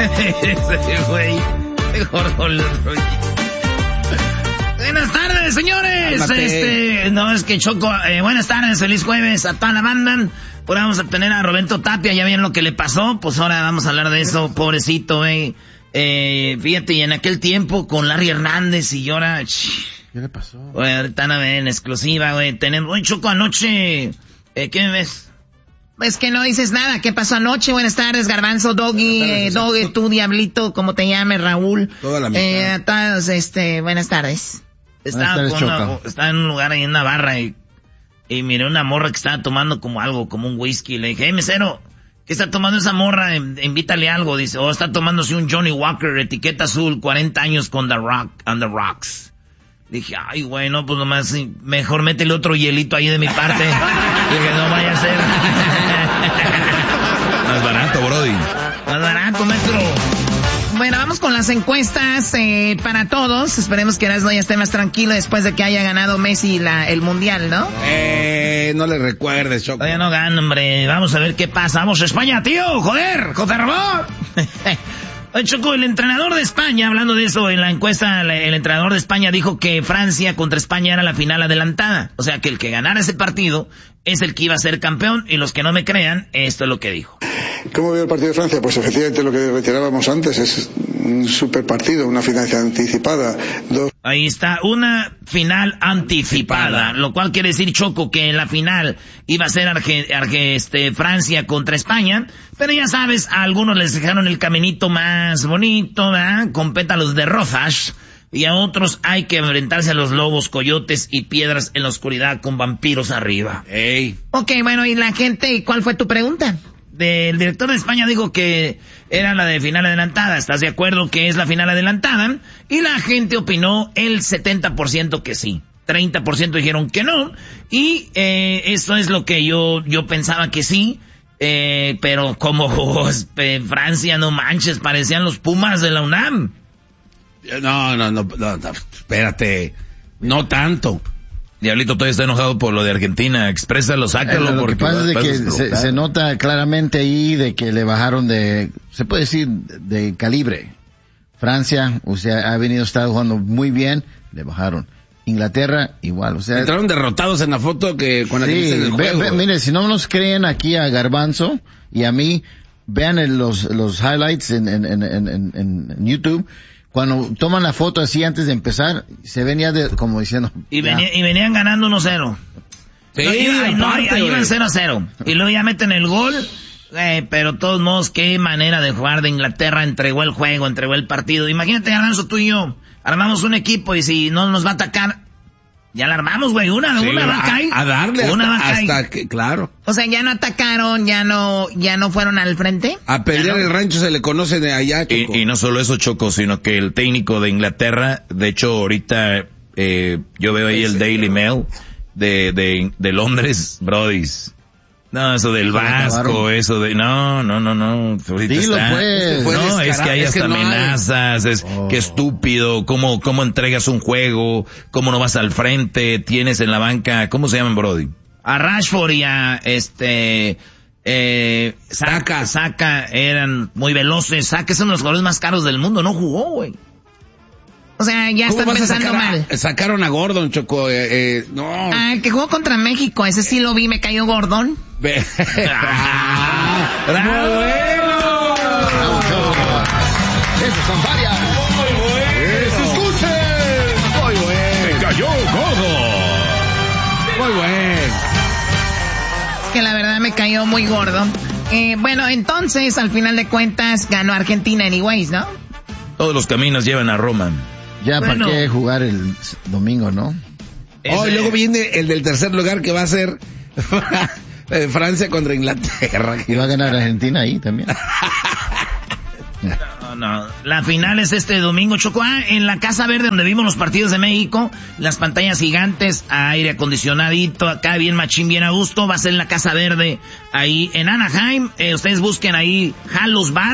Ese güey. Buenas tardes, señores. No, es que Choco. Buenas tardes, feliz jueves a toda la banda. Ahora vamos a tener a Roberto Tapia, ya vieron lo que le pasó. Pues ahora vamos a hablar de eso, pobrecito, güey. Fíjate, y en aquel tiempo con Larry Hernández y ahora... ¿Qué le pasó? Güey, ahorita no ven, exclusiva, güey. Tenemos... Oye, Choco, anoche... ¿Qué me ves? Pues que no dices nada. ¿Qué pasó anoche? Buenas tardes, Garbanzo, Doggy, Doggy, tú, Diablito, como te llames, Raúl. Toda la mitad. A todos, buenas tardes. Estaba en un lugar ahí en una barra y miré una morra que estaba tomando como algo, como un whisky. Le dije, mesero, ¿qué está tomando esa morra? Invítale algo. Dice, está tomándose un Johnny Walker, etiqueta azul, 40 años con The Rock and the Rocks. Dije, ay, güey, no, pues nomás, mejor métele otro hielito ahí de mi parte. Dije, no vaya a ser. Más barato, brody. Más barato, maestro. Bueno, vamos con las encuestas para todos. Esperemos que Erasmo ya esté más tranquilo después de que haya ganado Messi el Mundial, ¿no? No le recuerdes, Choco. Todavía no gano, hombre. Vamos a ver qué pasa. Vamos a España, tío. Joder, José Ramón. Oye, Choco, el entrenador de España, hablando de eso, en la encuesta, el entrenador de España dijo que Francia contra España era la final adelantada. O sea, que el que ganara ese partido es el que iba a ser campeón, y los que no me crean, esto es lo que dijo. ¿Cómo veo el partido de Francia? Pues efectivamente lo que retirábamos antes, es un super partido, una final anticipada. Ahí está, una final anticipada, lo cual quiere decir, Choco, que la final iba a ser Francia contra España, pero ya sabes, a algunos les dejaron el caminito más bonito, ¿verdad? Con pétalos de rosas, y a otros hay que enfrentarse a los lobos, coyotes y piedras en la oscuridad con vampiros arriba. Ey. Ok, bueno, y la gente, ¿cuál fue tu pregunta? El director de España dijo que era la de final adelantada. ¿Estás de acuerdo que es la final adelantada? Y la gente opinó el 70% que sí. 30% dijeron que no. Y eso es lo que yo pensaba que sí. Pero como Francia, no manches, parecían los Pumas de la UNAM. No, espérate. No tanto. Diablito todavía está enojado por lo de Argentina. Exprésalo, sácalo. Lo que pasa es que se nota claramente ahí de que le bajaron se puede decir, de calibre. Francia, o sea, ha venido, está jugando muy bien, le bajaron. Inglaterra, igual, o sea. Entraron derrotados en la foto que con la que hice del juego. Mire, si no nos creen aquí a Garbanzo y a mí, vean los highlights en YouTube. Cuando toman la foto así antes de empezar, se venía como diciendo... Y venían ganando 1-0. Sí, iban 0-0. Y luego ya meten el gol. Pero de todos modos, qué manera de jugar de Inglaterra. Entregó el juego, entregó el partido. Imagínate, Alonso, tú y yo. Armamos un equipo y si no nos va a atacar... Ya la armamos, güey. Una va a caer. A darle hasta que, claro. O sea, ya no atacaron, ya no fueron al frente. A pelear el rancho se le conoce de allá, Choco. Y no solo eso, Choco, sino que el técnico de Inglaterra, de hecho, ahorita, yo veo ahí el Daily Mail de Londres, brodis. No, eso del Vasco, eso de... No. Ahorita dilo, pues. No, es que hay hasta amenazas, qué estúpido, cómo entregas un juego, cómo no vas al frente, tienes en la banca, ¿cómo se llaman, brody? A Rashford y a Saka eran muy veloces. Saka es uno de los jugadores más caros del mundo, no jugó, güey. O sea, ya están pensando mal. Sacaron a Gordon, Choco, no. Ah, el que jugó contra México, ese sí lo vi, me cayó Gordon. ¡Bravo! Esas son varias. Muy bueno. ¡Escuchen! Muy bueno. ¡Te cayó Gordon! Muy bueno. Es que la verdad me cayó muy gordo. Bueno, entonces, al final de cuentas, ganó Argentina anyways, ¿no? Todos los caminos llevan a Roma. Ya, bueno, ¿para qué jugar el domingo, no? Y luego viene el del tercer lugar que va a ser Francia contra Inglaterra. Y va a ganar Argentina ahí también. No. La final es este domingo, Choco. En la Casa Verde, donde vimos los partidos de México, las pantallas gigantes, aire acondicionadito, acá bien machín, bien a gusto. Va a ser en la Casa Verde, ahí en Anaheim. Ustedes busquen ahí Halos Bar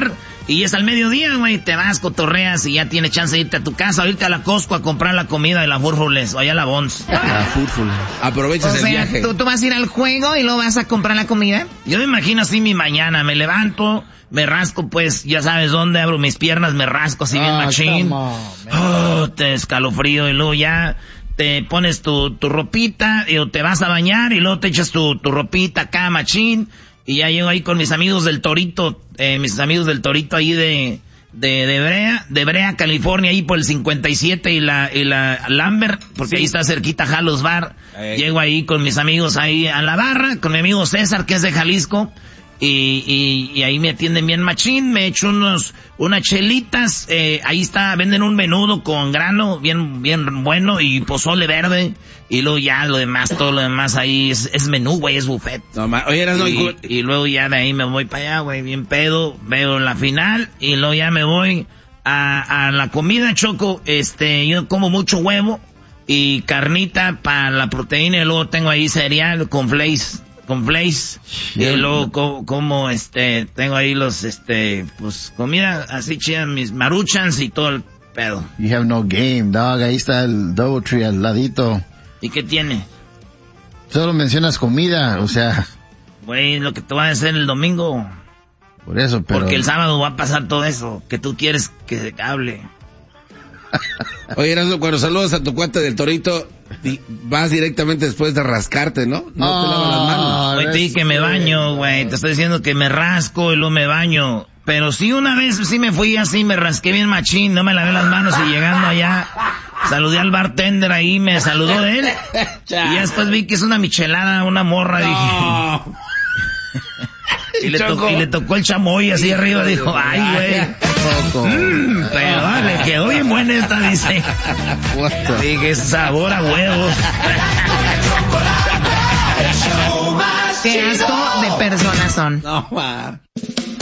Y es al mediodía, güey, te vas, cotorreas y ya tienes chance de irte a tu casa o irte a la Costco a comprar la comida de la Furfules o allá a la Bons. La Furfules. Aprovechas el viaje. ¿tú vas a ir al juego y luego vas a comprar la comida? Yo me imagino así mi mañana, me levanto, me rasco, pues, ya sabes dónde, abro mis piernas, me rasco así bien machín. Te escalofrío y luego ya te pones tu ropita y te vas a bañar y luego te echas tu ropita acá machín. Y ya llego ahí con mis amigos del Torito, ahí de Brea, California, ahí por el 57 y la Lambert, porque ahí está cerquita Jalos Bar. Llego ahí con mis amigos ahí a la barra, con mi amigo César, que es de Jalisco, y ahí me atienden bien machín, me echo unas chelitas, ahí venden un menudo con grano, bien bueno, y pozole verde, y luego ya todo lo demás ahí es menú, güey, es buffet. Y luego ya de ahí me voy para allá, güey, bien pedo, veo la final, y luego ya me voy a la comida, Choco, yo como mucho huevo, y carnita para la proteína, y luego tengo ahí cereal con flakes, y luego como tengo ahí los pues comida así chida, mis maruchans y todo el pedo. You have no game, dog. Ahí está el Doubletree al ladito. ¿Y qué tiene? Solo mencionas comida, o sea. Güey, lo que te va a hacer el domingo. Por eso, pero. Porque el sábado va a pasar todo eso que tú quieres que se hable. Oye, Erasmo, cuando saludas a tu cuate del Torito, vas directamente después de rascarte, ¿no? No te lavas las manos. Güey, te dije que me baño, güey. Te estoy diciendo que me rasco y luego me baño. Pero sí, una vez sí me fui así, me rasqué bien machín, no me lavé las manos y llegando allá, saludé al bartender ahí, me saludó de él. Y ya después vi que es una michelada, una morra, dije. Y le tocó el chamoy así arriba, dijo, ay, güey. Pero le quedó bien buena esta, dice. Dije, sabor a huevos. Qué asco de personas son. No,